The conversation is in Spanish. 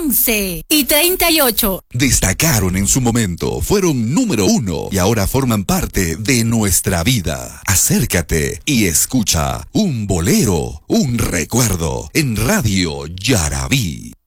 11:38. Destacaron en su momento, fueron número 1 y ahora forman parte de nuestra vida. Acércate y escucha un bolero, un recuerdo en Radio Yarabí.